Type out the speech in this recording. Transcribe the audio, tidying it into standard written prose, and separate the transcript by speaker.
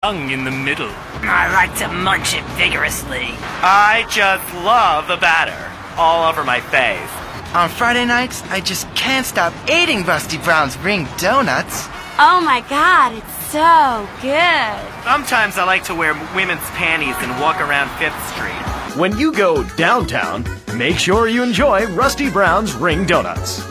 Speaker 1: tongue in the middle.
Speaker 2: I like to munch it vigorously.
Speaker 1: I just love the batter all over my face.
Speaker 3: On Friday nights, I just can't stop eating Rusty Brown's Ring Donuts.
Speaker 4: Oh my God, it's so good.
Speaker 1: Sometimes I like to wear women's panties and walk around 5th Street.
Speaker 5: When you go downtown, make sure you enjoy Rusty Brown's Ring Donuts.